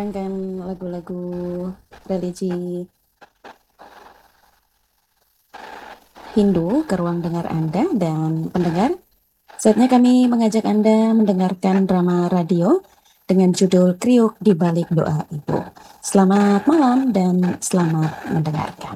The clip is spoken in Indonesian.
menayangkan lagu-lagu religi Hindu ke ruang dengar Anda dan pendengar. Saatnya kami mengajak Anda mendengarkan drama radio dengan judul Kriuk di Balik Doa Ibu. Selamat malam dan selamat mendengarkan.